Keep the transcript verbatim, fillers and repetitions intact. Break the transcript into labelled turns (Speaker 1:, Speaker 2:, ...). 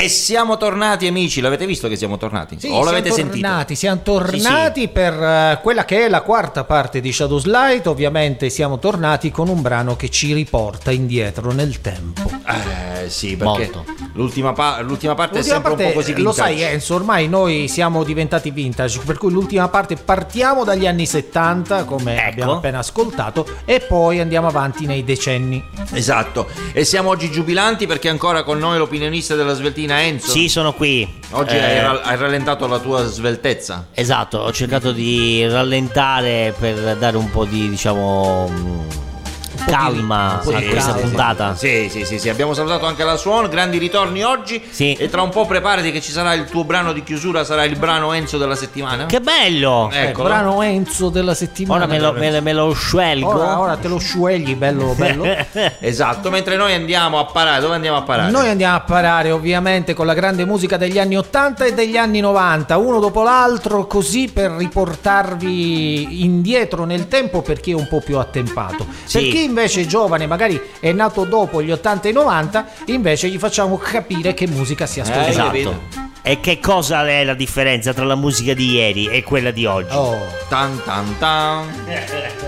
Speaker 1: E siamo tornati, amici, l'avete visto che siamo tornati?
Speaker 2: Sì,
Speaker 1: o l'avete
Speaker 2: siamo
Speaker 1: sentito?
Speaker 2: Tornati, siamo tornati
Speaker 1: Sì, sì.
Speaker 2: per uh, quella che è la quarta parte di Shadows Light. Ovviamente siamo tornati con un brano che ci riporta indietro nel tempo.
Speaker 1: Eh sì, perché
Speaker 3: Molto.
Speaker 1: l'ultima, pa- l'ultima parte
Speaker 2: L'ultima
Speaker 1: è sempre
Speaker 2: parte,
Speaker 1: un po' così
Speaker 2: lo
Speaker 1: vintage.
Speaker 2: sai Enzo, ormai noi siamo diventati vintage, per cui l'ultima parte partiamo dagli anni settanta, come
Speaker 3: Ecco.
Speaker 2: abbiamo appena ascoltato, e poi andiamo avanti nei decenni.
Speaker 1: Esatto, e siamo oggi giubilanti perché ancora con noi l'opinionista della Sveltina Enzo.
Speaker 3: Sì, sono qui.
Speaker 1: Oggi
Speaker 3: Eh,
Speaker 1: hai, ra- hai rallentato la tua sveltezza.
Speaker 3: Esatto, ho cercato di rallentare per dare un po' di, diciamo, mh, calma
Speaker 2: po' di
Speaker 3: a questa
Speaker 2: calma.
Speaker 3: puntata.
Speaker 1: Sì, sì, sì, sì, abbiamo salutato anche la Suon, grandi ritorni oggi.
Speaker 3: Sì.
Speaker 1: E tra un po' preparati che ci sarà il tuo brano di chiusura, sarà il brano Enzo della settimana.
Speaker 3: Che bello!
Speaker 1: Eh,
Speaker 2: Eh,
Speaker 1: Eccolo.
Speaker 2: brano Enzo della settimana.
Speaker 3: Ora me lo, me, lo- me lo scelgo.
Speaker 2: Ora, ora te lo sciuegli, bello bello.
Speaker 1: Esatto, mentre noi andiamo a parare, dove andiamo a parare?
Speaker 2: Noi andiamo a parare ovviamente con la grande musica degli anni ottanta e degli anni novanta, uno dopo l'altro, così per riportarvi indietro nel tempo per chi è un po' più attempato.
Speaker 3: Sì.
Speaker 2: Per chi invece è giovane, magari è nato dopo gli ottanta e i novanta, invece gli facciamo capire che musica si ascolta.
Speaker 1: Eh,
Speaker 3: Esatto.
Speaker 1: capito.
Speaker 3: E che cosa è la differenza tra la musica di ieri e quella di oggi?
Speaker 2: Oh.
Speaker 1: Tan tan tan.